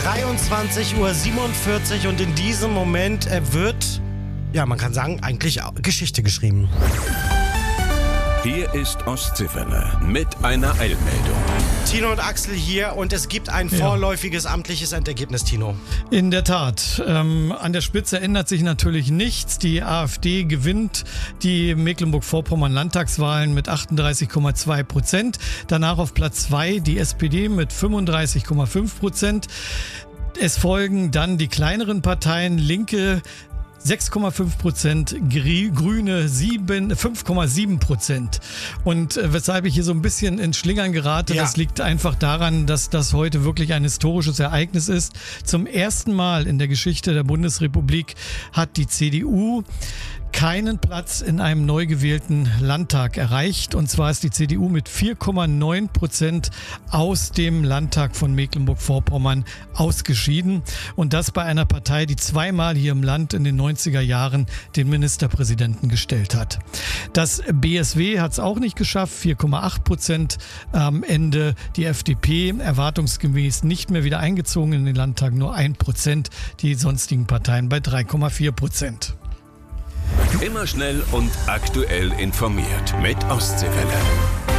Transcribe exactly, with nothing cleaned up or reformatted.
dreiundzwanzig Uhr siebenundvierzig und in diesem Moment äh, wird, ja, man kann sagen, eigentlich Geschichte geschrieben. Hier ist Ostsee-Welle mit einer Eilmeldung. Tino und Axel hier und es gibt ein Ja. vorläufiges amtliches Endergebnis, Tino. In der Tat. Ähm, an der Spitze ändert sich natürlich nichts. Die AfD gewinnt die Mecklenburg-Vorpommern-Landtagswahlen mit achtunddreißig Komma zwei Prozent. Danach auf Platz zwei die S P D mit fünfunddreißig Komma fünf Prozent. Es folgen dann die kleineren Parteien, Linke sechs Komma fünf Prozent, Grüne fünf Komma sieben Prozent. Und äh, weshalb ich hier so ein bisschen ins Schlingern gerate, Ja. das liegt einfach daran, dass das heute wirklich ein historisches Ereignis ist. Zum ersten Mal in der Geschichte der Bundesrepublik hat die C D U keinen Platz in einem neu gewählten Landtag erreicht. Und zwar ist die C D U mit vier Komma neun Prozent aus dem Landtag von Mecklenburg-Vorpommern ausgeschieden. Und das bei einer Partei, die zweimal hier im Land in den neunziger Jahren den Ministerpräsidenten gestellt hat. Das B S W hat es auch nicht geschafft, vier Komma acht Prozent am Ende. Die F D P erwartungsgemäß nicht mehr wieder eingezogen in den Landtag, nur ein Prozent. Die sonstigen Parteien bei drei Komma vier Prozent. Immer schnell und aktuell informiert mit Ostsee-Welle.